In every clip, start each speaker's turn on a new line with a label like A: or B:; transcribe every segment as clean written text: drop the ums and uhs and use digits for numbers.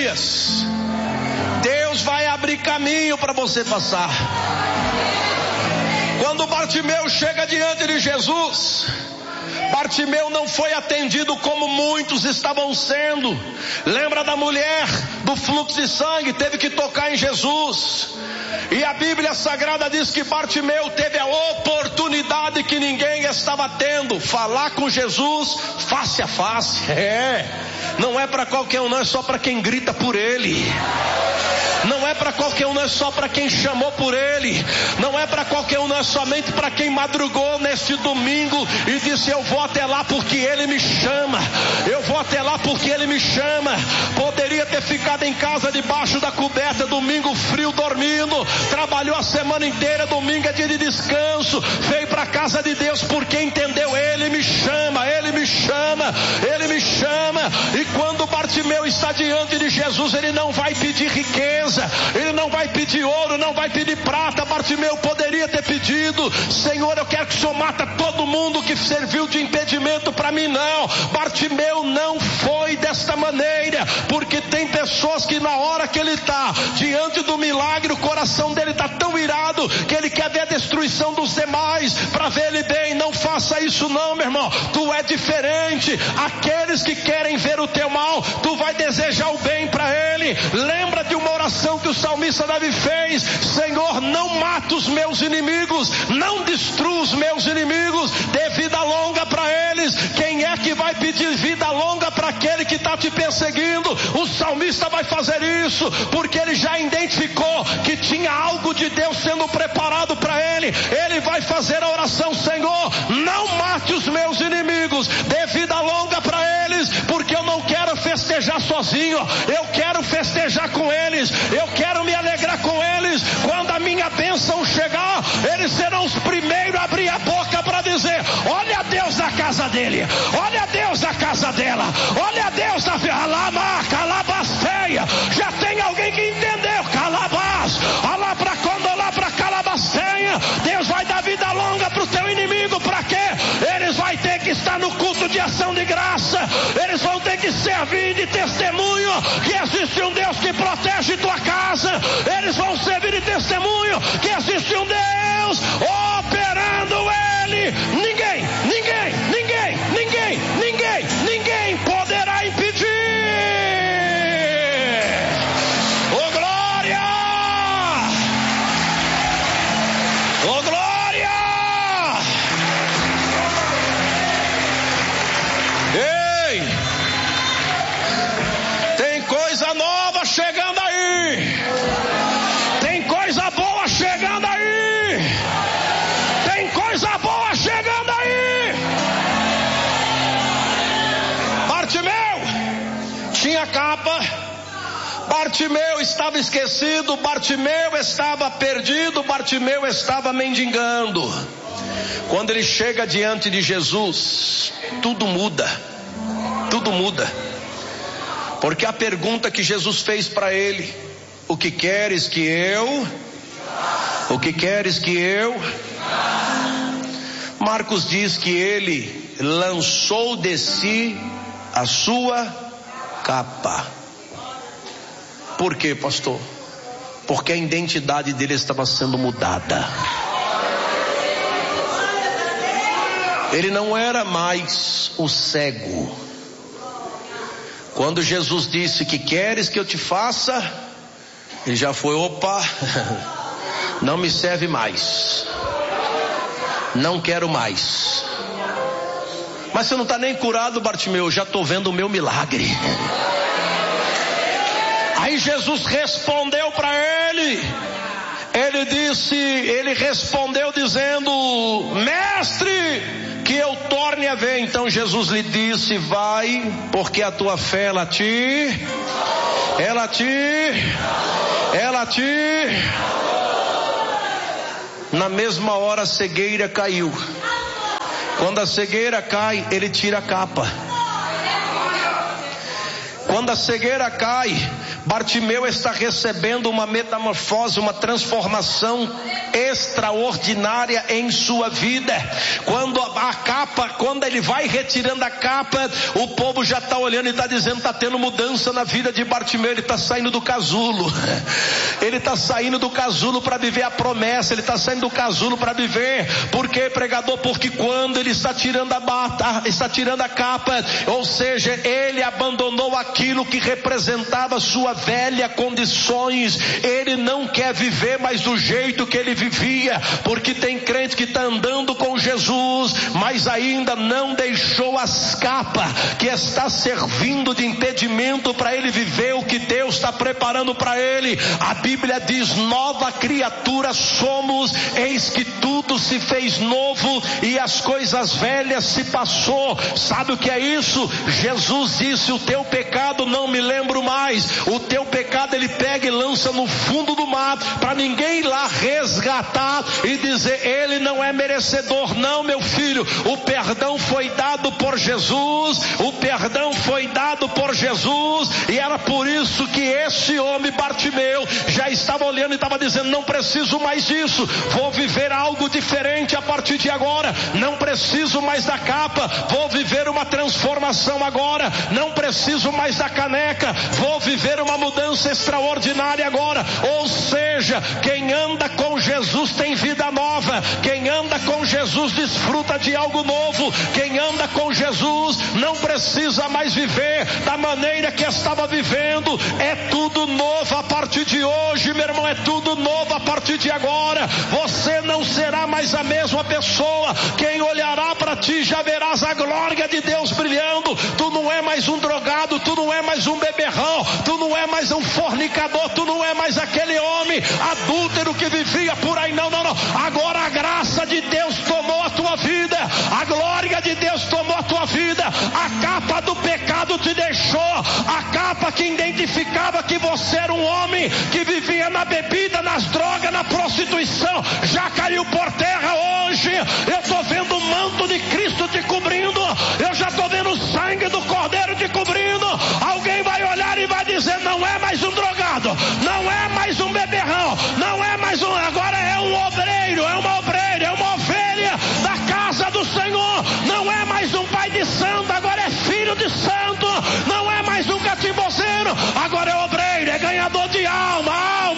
A: dias, Deus vai abrir caminho para você passar. Quando Bartimeu chega diante de Jesus, Bartimeu não foi atendido como muitos estavam sendo. Lembra da mulher do fluxo de sangue? Teve que tocar em Jesus. E a Bíblia Sagrada diz que Bartimeu teve a oportunidade que ninguém estava tendo, falar com Jesus face a face. Não é para qualquer um, não, é só para quem grita por Ele. Não é para qualquer um, não é só para quem chamou por Ele. Não é para qualquer um, não é somente para quem madrugou neste domingo e disse: eu vou até lá porque Ele me chama. Eu vou até lá porque Ele me chama. Poderia ter ficado em casa debaixo da coberta, domingo frio, dormindo. Trabalhou a semana inteira, domingo é dia de descanso. Veio para a casa de Deus porque entendeu: Ele me chama, Ele me chama, Ele me chama. E quando Bartimeu está diante de Jesus, ele não vai pedir riqueza, ele não vai pedir ouro, não vai pedir prata. Bartimeu poderia ter pedido: Senhor, eu quero que o Senhor mata todo mundo que serviu de impedimento para mim. Não, Bartimeu não foi desta maneira, porque tem pessoas que na hora que ele está diante do milagre, o coração dele está tão irado que ele quer ver a destruição dos demais para ver ele bem. Não faça isso não, meu irmão. Tu é diferente. Aqueles que querem ver o teu mal, tu vai desejar o bem para ele. Lembra de uma oração que o salmista Davi fez: Senhor, não mata os meus inimigos, não destrua os meus inimigos, dê vida longa para eles. Quem é que vai pedir vida longa para aquele que está te perseguindo? O salmista vai fazer isso porque ele já identificou que tinha algo de Deus sendo preparado para ele. Ele vai fazer a oração: Senhor, não mate os meus inimigos, dê vida longa para eles, porque eu não quero festejar sozinho, eu quero festejar com eles, eu quero me alegrar com eles. Quando a minha bênção chegar, eles serão os primeiros a abrir a boca para dizer: olha Deus na casa dele, olha Deus na casa dela, olha Deus na alama, calabaceia. Já tem alguém que entendeu? Calabás, alá pra quando, lá pra calabaceia. Deus vai dar vida longa pro teu inimigo. Para quê? Eles vão ter que estar no culto de ação de graça, eles vão ter que servir de testemunho que existe um Deus que protege tua casa. Eles vão servir de testemunho que existe um Deus operando ele. Ninguém poderá impedir. Oh glória! Oh glória! Ei! Tem coisa nova chegando aí. Tem coisa boa chegando aí. Tem coisa boa chegando aí. Bartimeu tinha capa. Bartimeu estava esquecido. Bartimeu estava perdido. Bartimeu estava mendigando. Quando ele chega diante de Jesus, tudo muda. Tudo muda. Porque a pergunta que Jesus fez para ele: o que queres que eu? O que queres que eu? Marcos diz que ele lançou de si a sua capa. Por quê, pastor? Porque a identidade dele estava sendo mudada. Ele não era mais o cego. Quando Jesus disse: que queres que eu te faça? Ele já foi: opa, não me serve mais, não quero mais. Mas você não está nem curado, Bartimeu. Eu já estou vendo o meu milagre. Aí Jesus respondeu para ele. Ele respondeu dizendo: mestre, que eu torne a ver. Então Jesus lhe disse: vai, porque a tua fé ela te na mesma hora a cegueira caiu. Quando a cegueira cai, ele tira a capa. Quando a cegueira cai, Bartimeu está recebendo uma metamorfose, uma transformação extraordinária em sua vida. Quando ele vai retirando a capa, o povo já está olhando e está dizendo, está tendo mudança na vida de Bartimeu. Ele está saindo do casulo, ele está saindo do casulo para viver a promessa, ele está saindo do casulo para viver. Por quê, pregador? Porque quando ele está tirando a capa, ou seja, ele abandonou aquilo que representava sua velha condições. Ele não quer viver mais do jeito que ele vivia, porque tem crente que está andando com Jesus, mas ainda não deixou as capas que está servindo de impedimento para ele viver o que Deus está preparando para ele. A Bíblia diz, nova criatura somos, eis que tudo se fez novo e as coisas velhas se passou. Sabe o que é isso? Jesus disse, o teu pecado não me lembro mais. O teu pecado ele pega e lança no fundo do mar, para ninguém ir lá resgatar e dizer, ele não é merecedor. Não, meu filho, o perdão foi dado por Jesus, o perdão foi dado por Jesus, e era por isso que esse homem Bartimeu já estava olhando e estava dizendo, não preciso mais disso, vou viver algo diferente a partir de agora, não preciso mais da capa, vou viver uma transformação agora, não preciso mais da caneca, vou viver uma mudança extraordinária agora. Ou seja, quem anda com Jesus tem vida nova, quem anda com Jesus desfruta de algo novo, quem anda com Jesus não precisa mais viver da maneira que estava vivendo. É tudo novo a partir de hoje, meu irmão, é tudo novo a partir de agora. Você não será mais a mesma pessoa, quem olhará para ti já verás a glória de Deus brilhando. Tu não é mais um drogado, tu não é mais um beberrão, tu não é mais um fornicador, tu não é mais aquele homem adúltero que vivia por aí, não. Agora a graça de Deus tomou a tua vida, a glória de Deus tomou a tua vida, a capa do pecado te deixou, a capa que identificava que você era um homem que vivia na bebida, nas drogas, na prostituição, já caiu por terra hoje. Eu estou vendo o manto de Cristo te cobrindo, eu já estou vendo o sangue do Cordeiro te cobrindo. Alguém vai olhar e vai dizer, não é mais um drogado, não é mais um beberrão, não é mais um, agora é um obreiro, é uma obreira, é uma ovelha da casa do Senhor, não é mais um pai de santo, agora é filho de santo, não é mais um catimboceiro, agora é obreiro, é ganhador de alma,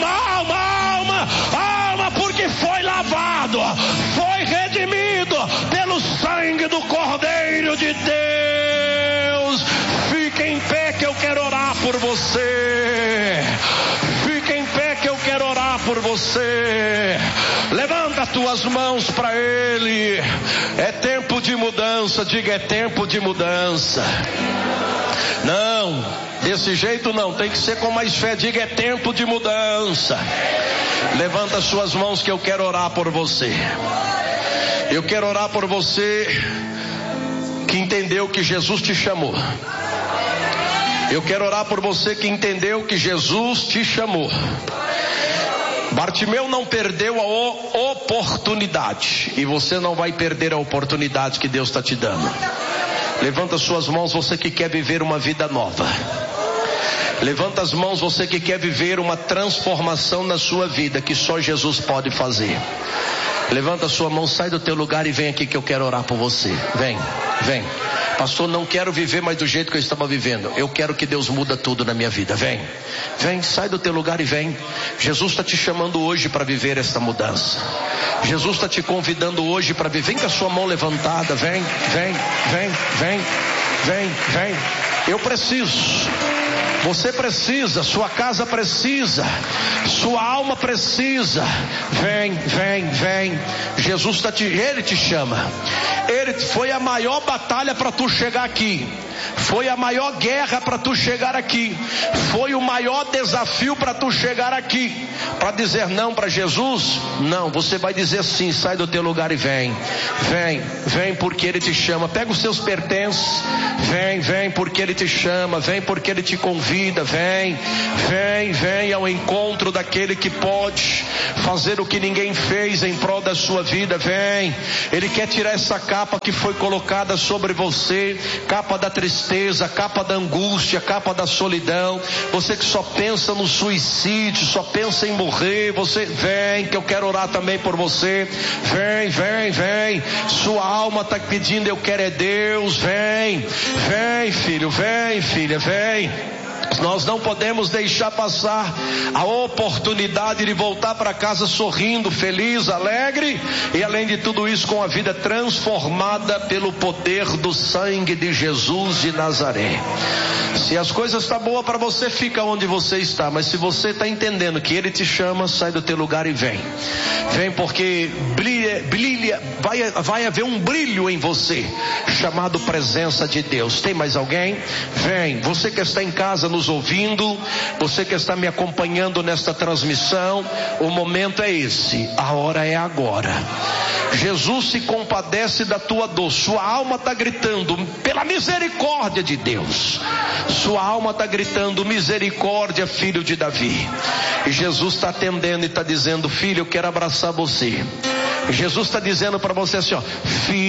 A: porque foi lavado, foi redimido pelo sangue do Cordeiro de Deus. Fique em pé que eu quero orar por você. Fique em pé que eu quero orar por você. Levanta as tuas mãos para Ele. É tempo de mudança. Diga, é tempo de mudança. Não, desse jeito não, tem que ser com mais fé. Diga, é tempo de mudança. Levanta as suas mãos que eu quero orar por você. Eu quero orar por você que entendeu que Jesus te chamou. Eu quero orar por você que entendeu que Jesus te chamou. Bartimeu não perdeu a oportunidade, e você não vai perder a oportunidade que Deus está te dando. Levanta as suas mãos, você que quer viver uma vida nova. Levanta as mãos, você que quer viver uma transformação na sua vida que só Jesus pode fazer. Levanta a sua mão, sai do teu lugar e vem aqui que eu quero orar por você. Vem. Pastor, não quero viver mais do jeito que eu estava vivendo. Eu quero que Deus muda tudo na minha vida. Vem, sai do teu lugar e vem. Jesus está te chamando hoje para viver esta mudança. Jesus está te convidando hoje para viver. Vem com a sua mão levantada. Vem. Eu preciso. Você precisa, sua casa precisa, sua alma precisa. Vem. Jesus Ele te chama. Foi a maior batalha para tu chegar aqui. Foi a maior guerra para tu chegar aqui. Foi o maior desafio para tu chegar aqui. Para dizer não para Jesus? Não, você vai dizer sim. Sai do teu lugar e vem porque Ele te chama. Pega os seus pertences. Vem porque Ele te chama. Vem porque Ele te convida. convida, vem ao encontro daquele que pode fazer o que ninguém fez em prol da sua vida, vem. Ele quer tirar essa capa que foi colocada sobre você, capa da tristeza, capa da angústia, capa da solidão. Você que só pensa no suicídio, só pensa em morrer, você vem, que eu quero orar também por você. Vem. Sua alma está pedindo, eu quero é Deus. Vem filho, vem filha, vem. Nós não podemos deixar passar a oportunidade de voltar para casa sorrindo, feliz, alegre e além de tudo isso com a vida transformada pelo poder do sangue de Jesus de Nazaré. Se as coisas estão boas para você, fica onde você está, mas se você está entendendo que Ele te chama, sai do teu lugar e vem porque vai haver um brilho em você chamado presença de Deus. Tem mais alguém? Vem, você que está em casa nos ouvindo, você que está me acompanhando nesta transmissão, o momento é esse, a hora é agora. Jesus se compadece da tua dor, sua alma está gritando pela misericórdia de Deus, sua alma está gritando misericórdia, filho de Davi, e Jesus está atendendo e está dizendo: filho, eu quero abraçar você. Jesus está dizendo para você assim, ó, filho,